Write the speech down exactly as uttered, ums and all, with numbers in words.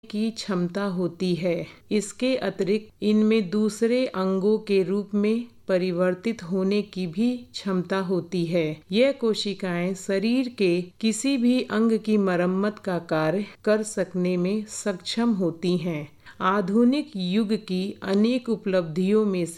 की क्षमता होती है। इसके अतिरिक्त इनमें दूसरे अंगों के रूप में परिवर्तित होने की भी क्षमता होती है। यह कोशिकाएं शरीर के किसी भी अंग की मरम्मत का कार्य कर सकने में सक्षम होती हैं। आधुनिक युग की अनेक उपलब्धियों में से